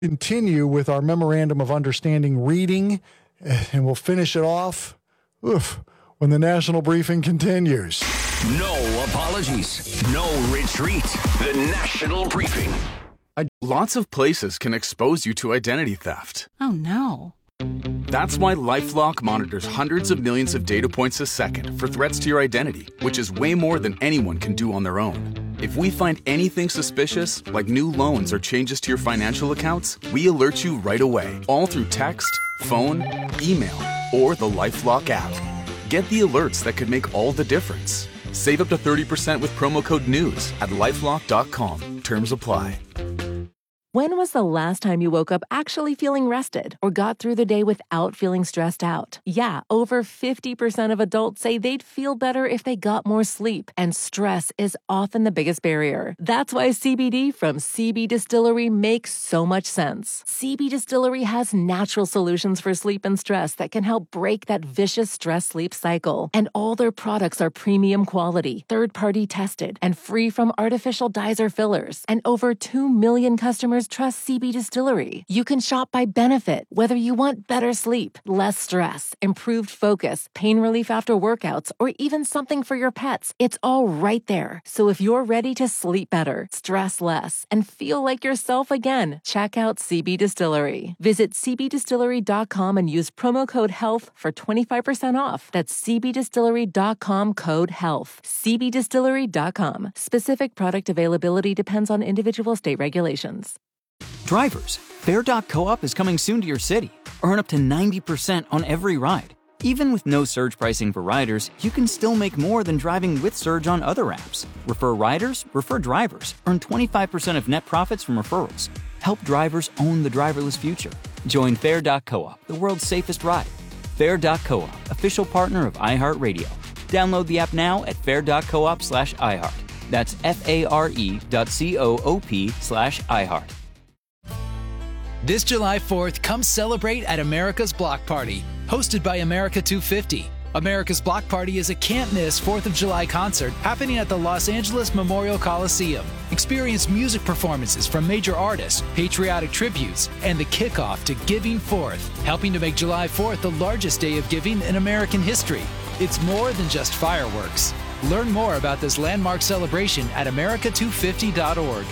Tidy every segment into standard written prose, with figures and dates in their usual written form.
Continue with our memorandum of understanding reading, and we'll finish it off when the national briefing continues. No apologies, no retreat. The national briefing. Lots of places can expose you to identity theft. Oh, no. That's why LifeLock monitors hundreds of millions of data points a second for threats to your identity, which is way more than anyone can do on their own. If we find anything suspicious, like new loans or changes to your financial accounts, we alert you right away, all through text, phone, email, or the LifeLock app. Get the alerts that could make all the difference. Save up to 30% with promo code NEWS at LifeLock.com. Terms apply. When was the last time you woke up actually feeling rested or got through the day without feeling stressed out? Yeah, over 50% of adults say they'd feel better if they got more sleep, and stress is often the biggest barrier. That's why CBD from CB Distillery makes so much sense. CB Distillery has natural solutions for sleep and stress that can help break that vicious stress-sleep cycle. And all their products are premium quality, third-party tested, and free from artificial dyes or fillers. And over 2 million customers trust CB Distillery. You can shop by benefit, whether you want better sleep, less stress, improved focus, pain relief after workouts, or even something for your pets. It's all right there. So if you're ready to sleep better, stress less, and feel like yourself again, check out CB Distillery. Visit cbdistillery.com and use promo code HEALTH for 25% off. That's cbdistillery.com code HEALTH. cbdistillery.com. Specific product availability depends on individual state regulations. Drivers, Fair.coop is coming soon to your city. Earn up to 90% on every ride. Even with no surge pricing for riders, you can still make more than driving with surge on other apps. Refer riders, refer drivers. Earn 25% of net profits from referrals. Help drivers own the driverless future. Join Fair.coop, the world's safest ride. Fair.coop, official partner of iHeartRadio. Download the app now at fair.coop/iHeart. That's FARE.coop/iHeart. This July 4th, come celebrate at America's Block Party, hosted by America 250. America's Block Party is a can't-miss 4th of July concert happening at the Los Angeles Memorial Coliseum. Experience music performances from major artists, patriotic tributes, and the kickoff to Giving Forth, helping to make July 4th the largest day of giving in American history. It's more than just fireworks. Learn more about this landmark celebration at america250.org.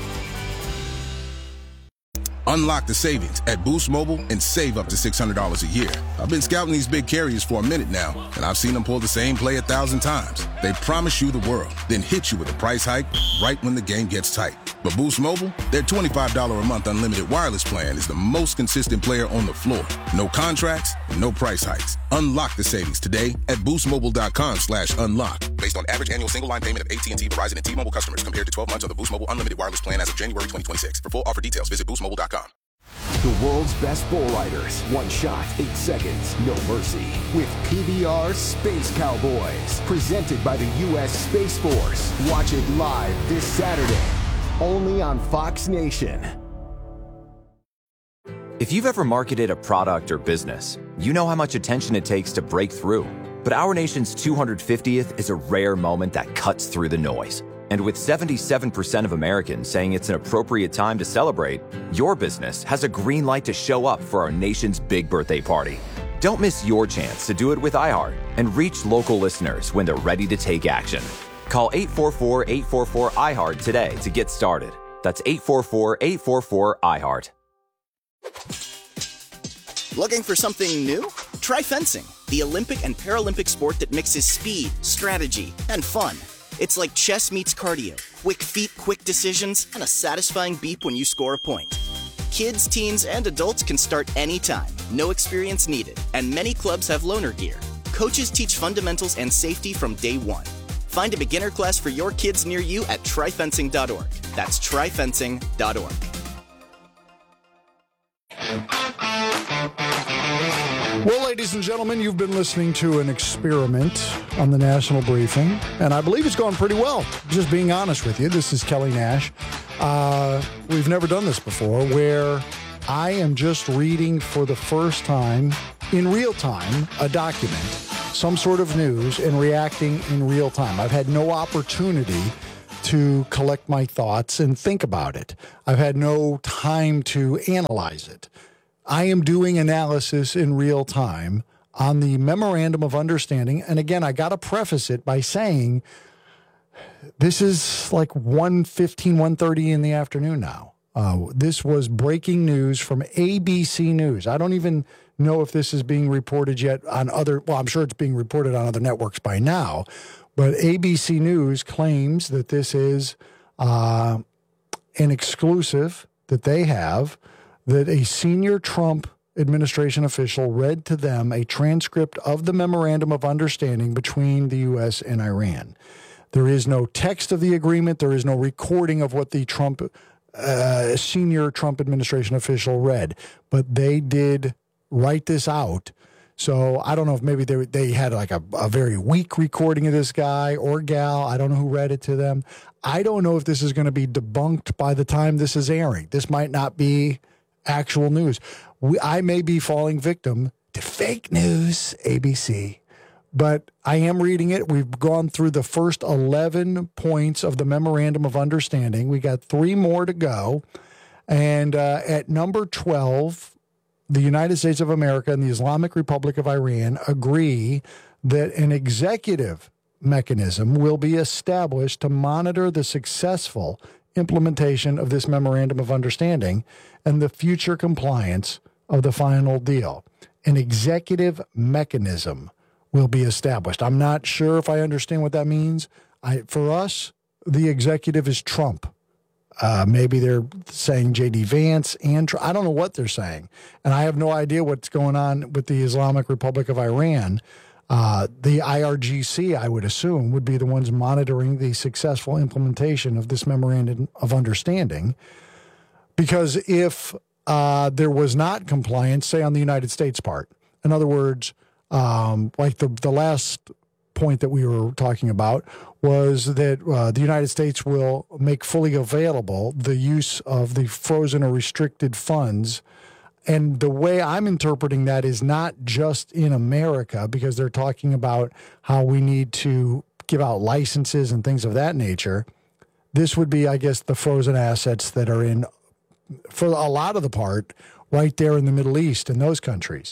Unlock the savings at Boost Mobile and save up to $600 a year. I've been scouting these big carriers for a minute now, and I've seen them pull the same play 1,000 times. They promise you the world, then hit you with a price hike right when the game gets tight. But Boost Mobile, their $25 a month unlimited wireless plan is the most consistent player on the floor. No contracts, no price hikes. Unlock the savings today at boostmobile.com/unlock. Based on average annual single line payment of AT&T, Verizon, and T-Mobile customers compared to 12 months of the Boost Mobile unlimited wireless plan as of January 2026. For full offer details, visit boostmobile.com. The world's best bull riders. One shot, 8 seconds, no mercy. With PBR Space Cowboys. Presented by the U.S. Space Force. Watch it live this Saturday. Only on Fox Nation. If you've ever marketed a product or business, you know how much attention it takes to break through. But our nation's 250th is a rare moment that cuts through the noise. And with 77% of Americans saying it's an appropriate time to celebrate, your business has a green light to show up for our nation's big birthday party. Don't miss your chance to do it with iHeart and reach local listeners when they're ready to take action. Call 844-844-iHeart today to get started. That's 844-844-iHeart. Looking for something new? Try fencing, the Olympic and Paralympic sport that mixes speed, strategy, and fun. It's like chess meets cardio, quick feet, quick decisions, and a satisfying beep when you score a point. Kids, teens, and adults can start anytime, no experience needed, and many clubs have loaner gear. Coaches teach fundamentals and safety from day one. Find a beginner class for your kids near you at tryfencing.org. That's tryfencing.org. Well, ladies and gentlemen, you've been listening to an experiment on the National Briefing, and I believe it's gone pretty well. Just being honest with you, this is Kelly Nash. We've never done this before, where I am just reading for the first time, in real time, a document, some sort of news, and reacting in real time. I've had no opportunity to collect my thoughts and think about it. I've had no time to analyze it. I am doing analysis in real time on the Memorandum of Understanding. And again, I got to preface it by saying this is like 1:30 in the afternoon now. This was breaking news from ABC News. I don't even know if this is being reported yet on other, well, I'm sure it's being reported on other networks by now, but ABC News claims that this is an exclusive that they have, that a senior Trump administration official read to them a transcript of the Memorandum of Understanding between the U.S. and Iran. There is no text of the agreement. There is no recording of what the senior Trump administration official read, but they did write this out. So I don't know if maybe they had like a very weak recording of this guy or gal. I don't know who read it to them. I don't know if this is going to be debunked by the time this is airing. This might not be actual news. I may be falling victim to fake news, ABC. But I am reading it. We've gone through the first 11 points of the Memorandum of Understanding. We got 3 more to go. And at number 12, the United States of America and the Islamic Republic of Iran agree that an executive mechanism will be established to monitor the successful implementation of this Memorandum of Understanding and the future compliance of the final deal. An executive mechanism will be established. I'm not sure if I understand what that means. For us, the executive is Trump. Maybe they're saying J.D. Vance and I don't know what they're saying. And I have no idea what's going on with the Islamic Republic of Iran. The IRGC, I would assume, would be the ones monitoring the successful implementation of this Memorandum of Understanding. Because if there was not compliance, say on the United States part, in other words, like the last point that we were talking about was that the United States will make fully available the use of the frozen or restricted funds. And the way I'm interpreting that is not just in America, because they're talking about how we need to give out licenses and things of that nature. This would be, I guess, the frozen assets that are in, for a lot of the part, right there in the Middle East and those countries.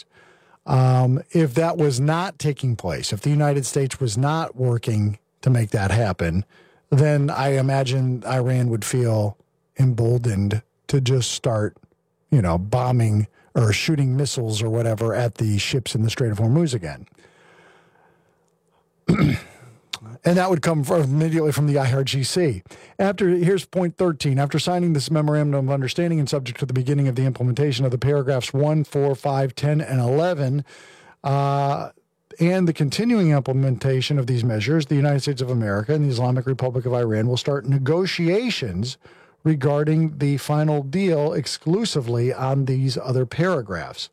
If that was not taking place, if the United States was not working to make that happen, then I imagine Iran would feel emboldened to just start, bombing or shooting missiles or whatever at the ships in the Strait of Hormuz again. And that would come immediately from the IRGC. Here's point 13. After signing this Memorandum of Understanding and subject to the beginning of the implementation of the paragraphs 1, 4, 5, 10, and 11, and the continuing implementation of these measures, the United States of America and the Islamic Republic of Iran will start negotiations regarding the final deal exclusively on these other paragraphs.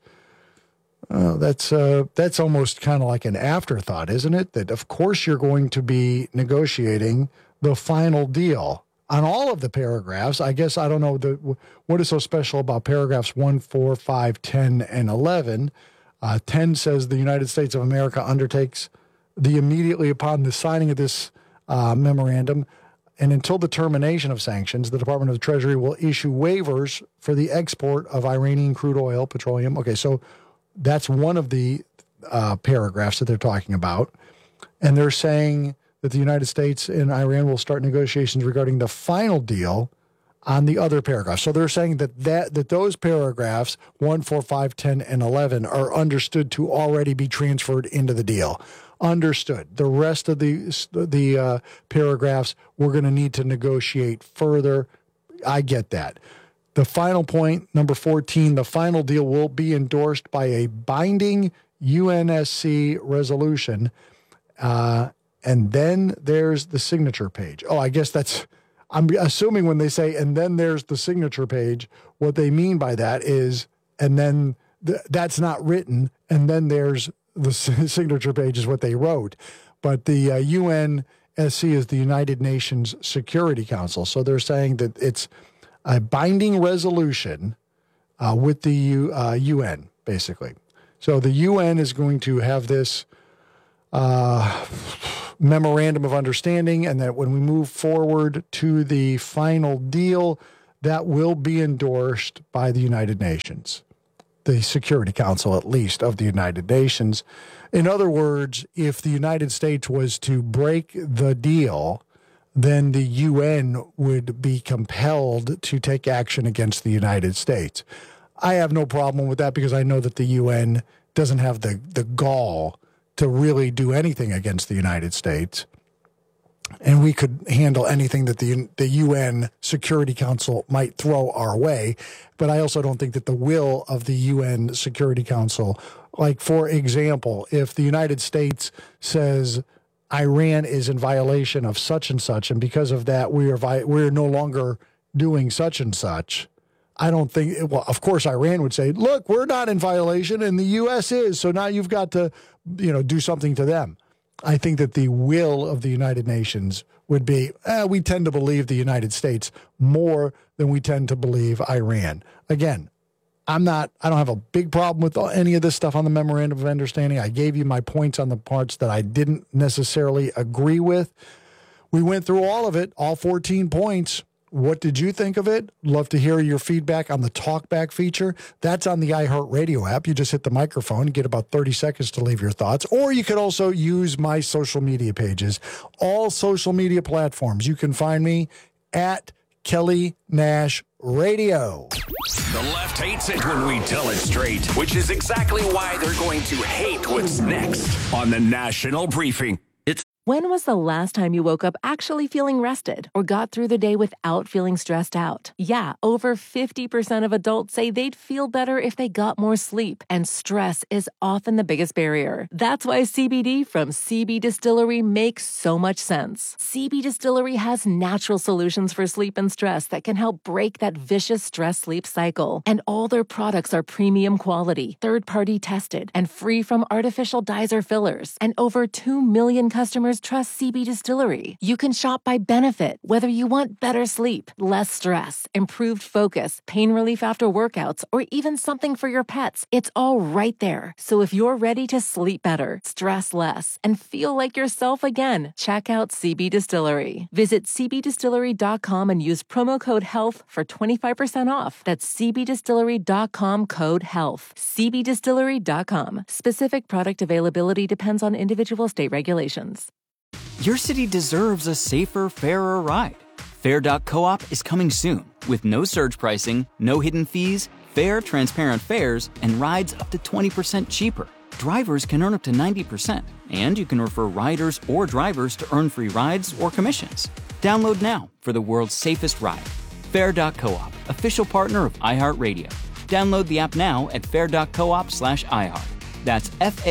That's almost kind of like an afterthought, isn't it? That, of course, you're going to be negotiating the final deal on all of the paragraphs. I guess I don't know what is so special about paragraphs 1, 4, 5, 10, and 11. 10 says the United States of America undertakes immediately upon the signing of this memorandum and until the termination of sanctions, the Department of the Treasury will issue waivers for the export of Iranian crude oil, petroleum. Okay, so that's one of the paragraphs that they're talking about. And they're saying that the United States and Iran will start negotiations regarding the final deal on the other paragraphs. So they're saying that those paragraphs, 1, 4, 5, 10, and 11, are understood to already be transferred into the deal. Understood. The rest of the paragraphs, we're going to need to negotiate further. I get that. The final point, number 14, the final deal will be endorsed by a binding UNSC resolution. And then there's the signature page. Oh, I guess I'm assuming when they say, and then there's the signature page, what they mean by that is, and then that's not written, and then there's the signature page is what they wrote. But the UNSC is the United Nations Security Council. So they're saying that it's a binding resolution with the UN, basically. So the UN is going to have this memorandum of understanding, and that when we move forward to the final deal, that will be endorsed by the United Nations, the Security Council, at least, of the United Nations. In other words, if the United States was to break the deal, then the UN would be compelled to take action against the United States. I have no problem with that because I know that the UN doesn't have the gall to really do anything against the United States. And we could handle anything that the UN Security Council might throw our way. But I also don't think that the will of the UN Security Council, like, for example, if the United States says Iran is in violation of such and such, and because of that we're no longer doing such and such, I don't think, well, of course, Iran would say, look, we're not in violation and the U.S. is, so now you've got to, do something to them. I think that the will of the United Nations would be, we tend to believe the United States more than we tend to believe Iran. Again, I don't have a big problem with any of this stuff on the Memorandum of Understanding. I gave you my points on the parts that I didn't necessarily agree with. We went through all of it, all 14 points. What did you think of it? Love to hear your feedback on the talkback feature. That's on the iHeartRadio app. You just hit the microphone and get about 30 seconds to leave your thoughts. Or you could also use my social media pages. All social media platforms. You can find me at Kelly Nash Radio. The left hates it when we tell it straight, which is exactly why they're going to hate what's next on the National Briefing. When was the last time you woke up actually feeling rested or got through the day without feeling stressed out? Yeah, over 50% of adults say they'd feel better if they got more sleep, and stress is often the biggest barrier. That's why CBD from CB Distillery makes so much sense. CB Distillery has natural solutions for sleep and stress that can help break that vicious stress-sleep cycle. And all their products are premium quality, third-party tested, and free from artificial dyes or fillers. And over 2 million customers trust CB Distillery. You can shop by benefit, whether you want better sleep, less stress, improved focus, pain relief after workouts, or even something for your pets. It's all right there. So if you're ready to sleep better, stress less, and feel like yourself again, check out CB Distillery. Visit cbdistillery.com and use promo code HEALTH for 25% off. That's cbdistillery.com, code HEALTH. cbdistillery.com. Specific product availability depends on individual state regulations. Your city deserves a safer, fairer ride. Fair.coop is coming soon with no surge pricing, no hidden fees, fair, transparent fares, and rides up to 20% cheaper. Drivers can earn up to 90%, and you can refer riders or drivers to earn free rides or commissions. Download now for the world's safest ride. Fair.coop, official partner of iHeartRadio. Download the app now at fair.coop/iHeart. That's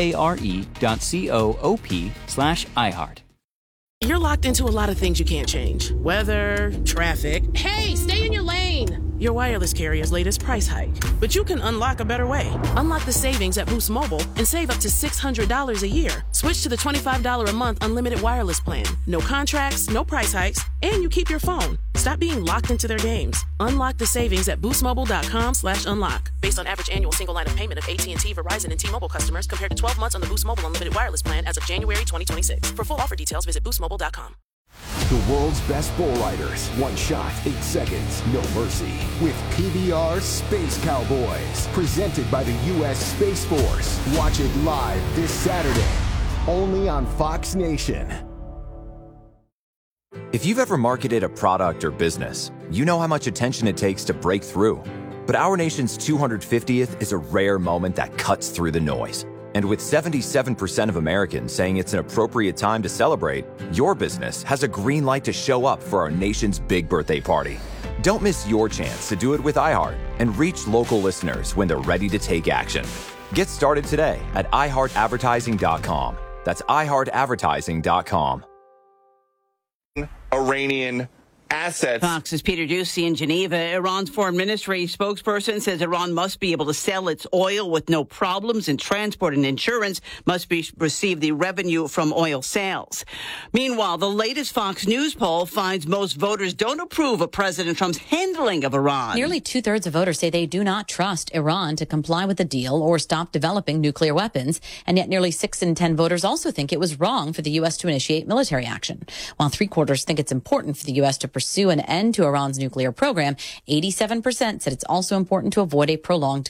FARE.coop/iHeart. You're locked into a lot of things you can't change. Weather, traffic. Hey, stay in your lane! Your wireless carrier's latest price hike. But you can unlock a better way. Unlock the savings at Boost Mobile and save up to $600 a year. Switch to the $25 a month unlimited wireless plan. No contracts, no price hikes, and you keep your phone. Stop being locked into their games. Unlock the savings at boostmobile.com/unlock. Based on average annual single line of payment of AT&T, Verizon, and T-Mobile customers compared to 12 months on the Boost Mobile unlimited wireless plan as of January 2026. For full offer details, visit boostmobile.com. The world's best bull riders. One shot, 8 seconds, no mercy. With PBR Space Cowboys. Presented by the U.S. Space Force. Watch it live this Saturday. Only on Fox Nation. If you've ever marketed a product or business, you know how much attention it takes to break through. But our nation's 250th is a rare moment that cuts through the noise. And with 77% of Americans saying it's an appropriate time to celebrate, your business has a green light to show up for our nation's big birthday party. Don't miss your chance to do it with iHeart and reach local listeners when they're ready to take action. Get started today at iHeartAdvertising.com. That's iHeartAdvertising.com. Iranian assets. Fox's Peter Doocy in Geneva. Iran's foreign ministry spokesperson says Iran must be able to sell its oil with no problems, and transport and insurance must receive the revenue from oil sales. Meanwhile, the latest Fox News poll finds most voters don't approve of President Trump's handling of Iran. Nearly 2/3 of voters say they do not trust Iran to comply with the deal or stop developing nuclear weapons. And yet nearly 6 in 10 voters also think it was wrong for the U.S. to initiate military action. While 3/4 think it's important for the U.S. to pursue an end to Iran's nuclear program, 87% said it's also important to avoid a prolonged